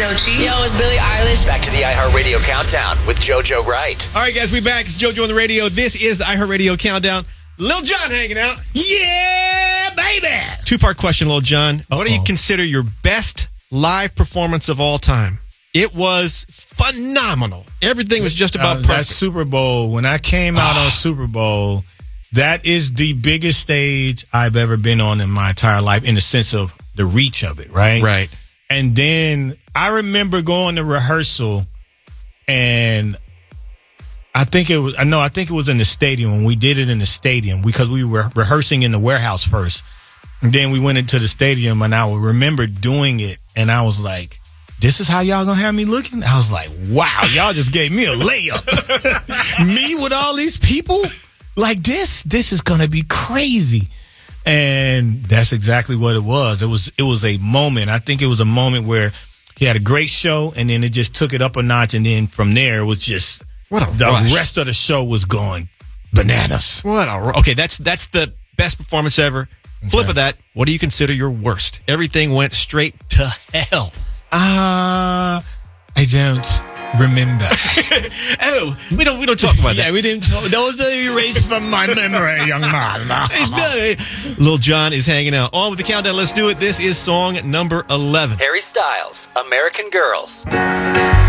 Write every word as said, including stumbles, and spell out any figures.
Doechii. Yo, it's Billie Eilish. Back to the iHeartRadio Countdown with JoJo Wright. All right, guys, we back. It's JoJo on the radio. This is the iHeartRadio Countdown. Lil Jon hanging out. Yeah, baby. Two-part question, Lil Jon. Uh-oh. What do you consider your best live performance of all time? It was phenomenal. Everything was just about uh, perfect. That Super Bowl, when I came out on Super Bowl, that is the biggest stage I've ever been on in my entire life in the sense of the reach of it, right? Right. And then I remember going to rehearsal, and I think it was, I know, I think it was in the stadium when we did it in the stadium because we were rehearsing in the warehouse first. And then we went into the stadium, and I remember doing it, and I was like, this is how y'all gonna have me looking? I was like, wow, y'all just gave me a layup. Me with all these people? Like this? This is gonna be crazy. And that's exactly what it was. It was it was a moment. I think it was a moment where he had a great show, and then it just took it up a notch, and then from there it was just What a the rush. rest of the show was going bananas. What a, okay, that's that's the best performance ever. Flip of that, what do you consider your worst? Everything went straight to hell. Uh, I don't remember. Oh, we don't we don't talk about that. Yeah, we didn't talk. That was erased from my memory, young man. Lil Jon is hanging out. On with the countdown. Let's do it. This is song number eleven. Harry Styles, American Girls.